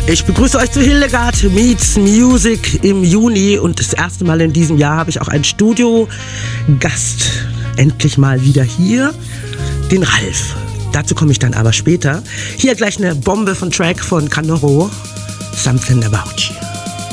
Ich begrüße euch zu Hildegard Meets Music im Juni und das erste Mal in diesem Jahr habe ich auch einen Studiogast endlich mal wieder hier, den Ralf. Dazu komme ich dann aber später. Hier gleich eine Bombe von Track von Canoro, Something About You.